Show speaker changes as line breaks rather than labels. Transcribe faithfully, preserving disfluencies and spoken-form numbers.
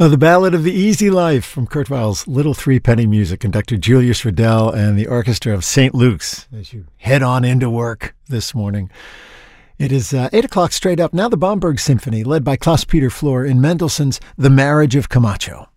Uh, the Ballad of the Easy Life from Kurt Weill's Little Three Penny Music, conductor Julius Riddell and the orchestra of Saint Luke's as you head on into work this morning. It is uh, eight o'clock straight up. Now the Bomberg Symphony, led by Klaus-Peter Flor in Mendelssohn's The Marriage of Camacho.